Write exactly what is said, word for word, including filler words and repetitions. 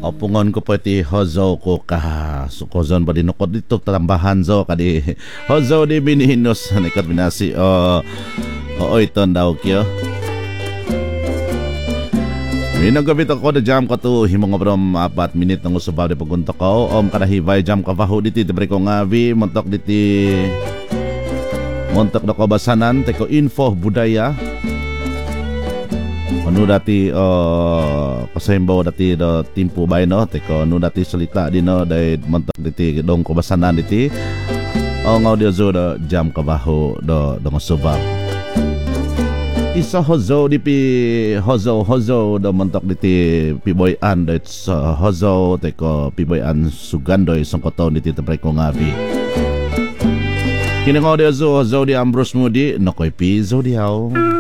Opungon ko po iti hozo ko ka sukozon ba dinukod dito tambahan zo kadi hozo di binihinos nikat binasi o o iton daw kyo. Minagabit ako na jam ko to himong abrom apat minit ng usubaw di pagunta ko om kanahibay jam ka baho diti debre ko nga vi montok diti montok na ko basanan teko info budaya. Ano dati uh, pasembaw dati do timpo bay no teko ano dati salita di no dai montok diti dong ko basanan diti o nga audio zo do jam ka baho do do usubaw. Isa hozo di pi hozo hozo do montok diti piboy an do it's uh, hozo teko piboy an sugandoy songkoton diti tapray ko ngabi. Kini nga audio zo hozo di Ambrose Moody nokoy pi zo diaw.